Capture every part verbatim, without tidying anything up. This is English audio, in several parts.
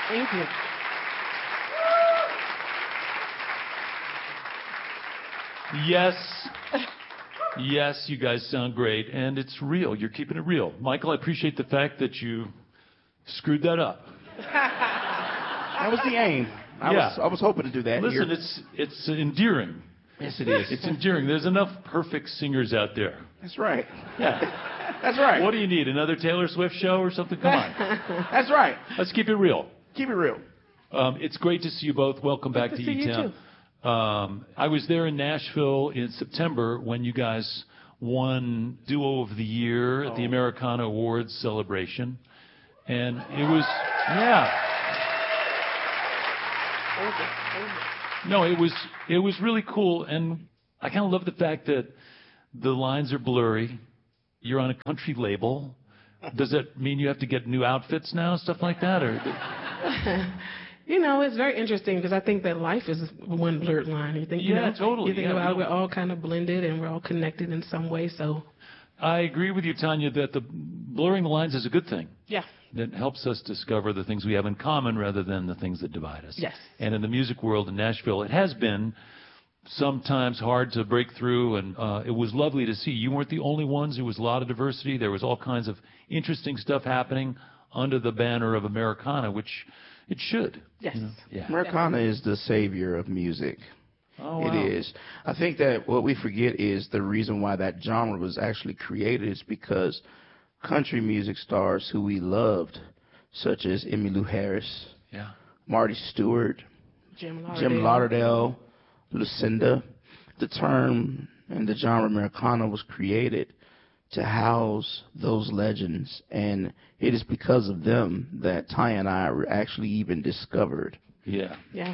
Thank you. Yes. Yes, you guys sound great, and it's real. You're keeping it real. Michael, I appreciate the fact that you screwed that up. That was the aim. I, yeah. was, I was hoping to do that. Listen, here. it's it's endearing. Yes, it is. It's endearing. There's enough perfect singers out there. That's right. Yeah. That's right. What do you need? Another Taylor Swift show or something? Come on. That's right. Let's keep it real. Keep it real. Um, it's great to see you both. Welcome back Good to to see you E-Town. too. Um, I was there in Nashville in September when you guys won Duo of the Year at the Americana Awards celebration. And it was, yeah. No, it was it was really cool, and I kind of love the fact that the lines are blurry. You're on a country label. Does that mean you have to get new outfits now, stuff like that, or? You know, it's very interesting because I think that life is one blurred line. You think, you Yeah, know, totally. You think Yeah, about we it, we're all kind of blended and we're all connected in some way. So, I agree with you, Tanya, that the blurring the lines is a good thing. yeah. That helps us discover the things we have in common rather than the things that divide us. Yes. And in the music world in Nashville, it has been sometimes hard to break through, and uh, it was lovely to see. You weren't the only ones. There was a lot of diversity. There was all kinds of interesting stuff happening under the banner of Americana, which it should. Yes. You know? Yeah. Americana is the savior of music. Oh, wow. It is. I think that what we forget is the reason why that genre was actually created is because country music stars who we loved, such as Emmylou Harris, Yeah. Marty Stewart, Jim Lauderdale. Jim Lauderdale, Lucinda, the term and the genre Americana was created to house those legends, and it is because of them that Ty and I were actually even discovered. Yeah. Yeah.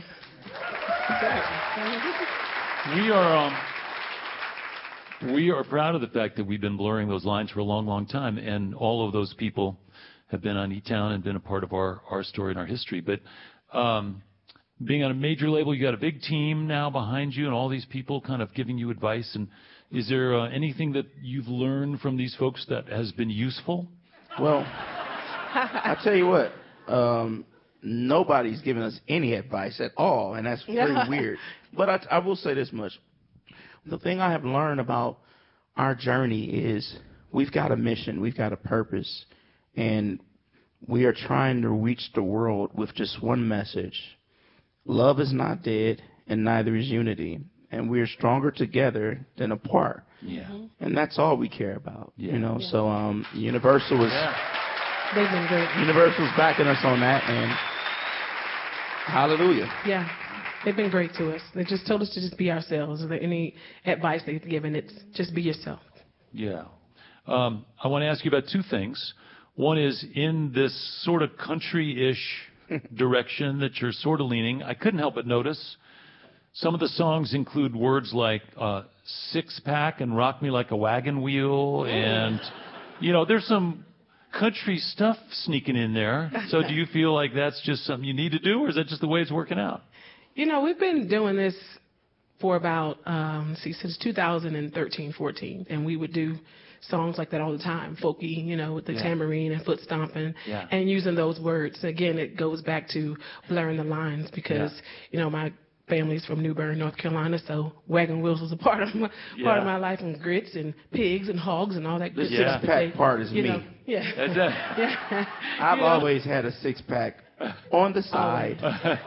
We are um, we are proud of the fact that we've been blurring those lines for a long, long time, and all of those people have been on E-Town and been a part of our, our story and our history. But um, being on a major label, you got a big team now behind you, and all these people kind of giving you advice. And is there uh, anything that you've learned from these folks that has been useful? Well, I tell you what, um, nobody's giving us any advice at all, and that's pretty weird. But I, I will say this much. The thing I have learned about our journey is we've got a mission, we've got a purpose, and we are trying to reach the world with just one message. Love is not dead, and neither is unity. And we are stronger together than apart. Yeah. And that's all we care about. Yeah. You know, Yeah. so um, Universal was Yeah. They've been great. Universal's backing us on that, and hallelujah. Yeah. They've been great to us. They just told us to just be ourselves. Is there any advice they've given? It's just be yourself. Yeah. Um, I want to ask you about two things. One is in this sort of country-ish direction that you're sort of leaning. I couldn't help but notice some of the songs include words like uh, six-pack and rock me like a wagon wheel. And, you know, there's some country stuff sneaking in there. So do you feel like that's just something you need to do, or is that just the way it's working out? You know, we've been doing this for about, um, see, since two thousand thirteen, fourteen, and we would do songs like that all the time, folky, you know, with the Yeah. tambourine and foot stomping, Yeah. and using those words. Again, it goes back to blurring the lines because, Yeah. you know, my family's from New Bern, North Carolina, so wagon wheels was a part of my Yeah. part of my life, and grits and pigs and hogs and all that good The stuff. six-pack They- part is you me. know, yeah. That's it. Yeah. I've You know, always had a six-pack on the side.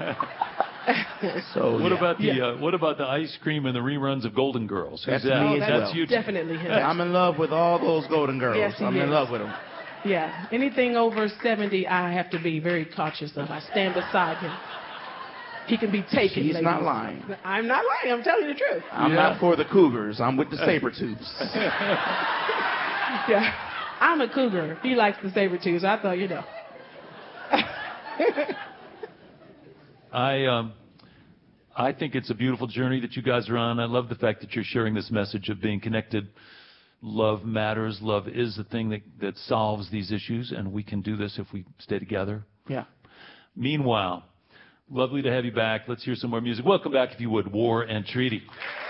So What yeah. about the Yeah. uh, what about the ice cream and the reruns of Golden Girls? Who's That's that? me Oh, as that's well. you. definitely him. I'm in love with all those Golden Girls. Yes, he I'm in is. love with them. Yeah, anything over seventy, I have to be very cautious of. I stand beside him. He can be taken. He's ladies. not lying. I'm not lying. I'm telling you the truth. I'm Yeah. not for the Cougars. I'm with the Sabertooths. Yeah, I'm a cougar. He likes the saber tooths. I thought, you know. I um, I think it's a beautiful journey that you guys are on. I love the fact that you're sharing this message of being connected. Love matters. Love is the thing that, that solves these issues, and we can do this if we stay together. Yeah. Meanwhile, lovely to have you back. Let's hear some more music. Welcome back, if you would, War and Treaty.